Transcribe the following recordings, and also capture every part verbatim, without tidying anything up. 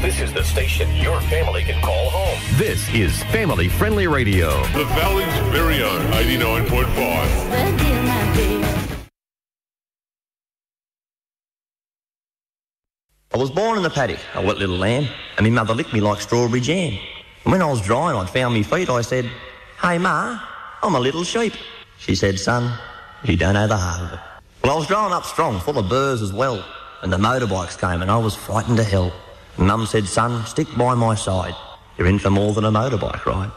This is the station your family can call home. This is Family Friendly Radio. The Valley's very own eighty-nine point five. I was born in the paddock, a wet little lamb, and my mother licked me like strawberry jam. And when I was dry and I'd found me feet, I said, "Hey, Ma, I'm a little sheep." She said, "Son, you don't know the half of it." Well, I was growing up strong, full of burrs as well, and the motorbikes came and I was frightened to hell. And Mum said, "Son, stick by my side. You're in for more than a motorbike ride."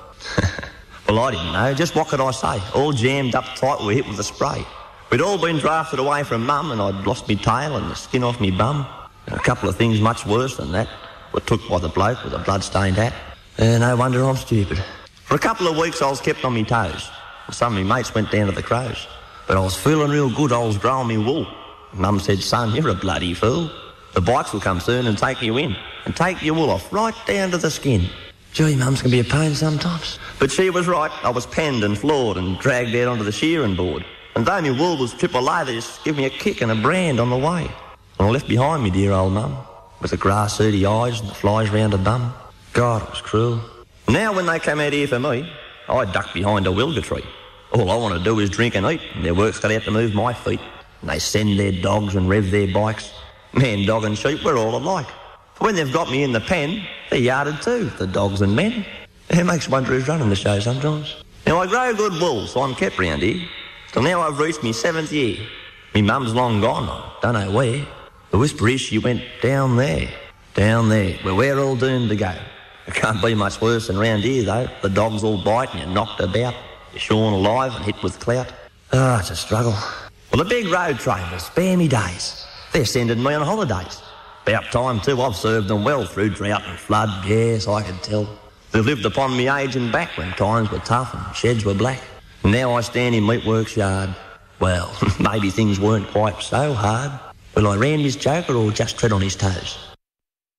Well, I didn't know. Just what could I say? All jammed up tight, we were hit with a spray. We'd all been drafted away from Mum, and I'd lost me tail and the skin off me bum. And a couple of things much worse than that were took by the bloke with a blood-stained hat. Uh, no wonder I'm stupid. For a couple of weeks I was kept on my toes. And some of my mates went down to the crows. But I was feeling real good. I was growing me wool. Mum said, "Son, you're a bloody fool. The bikes will come soon and take you in and take your wool off right down to the skin." Gee, Mums can be a pain sometimes. But she was right. I was penned and floored and dragged out onto the shearing board. And though my wool was triple A, they just give me a kick and a brand on the way. And I left behind me dear old Mum, with the grass-eaty eyes and the flies round her bum. God, it was cruel. Now when they came out here for me, I ducked behind a wilga tree. All I want to do is drink and eat, and their work's got out to move my feet. And they send their dogs and rev their bikes. Man, dog and sheep, we're all alike. For when they've got me in the pen, they're yarded too, the dogs and men. It makes you wonder who's running the show sometimes. Now I grow good wool, so I'm kept round here. Till now I've reached me seventh year. Me mum's long gone, I don't know where. The whisper is she went down there, down there, where we're all doomed to go. It can't be much worse than round here, though. The dogs all bite and you're knocked about. You're shorn alive and hit with clout. Ah, oh, it's a struggle. Well, the big road train will spare me days. They're sending me on holidays. About time, too, I've served them well through drought and flood. Yes, I can tell. They've lived upon me age and back when times were tough and sheds were black. And now I stand in Meatworks yard. Well, maybe things weren't quite so hard. Will I ram his joker or just tread on his toes?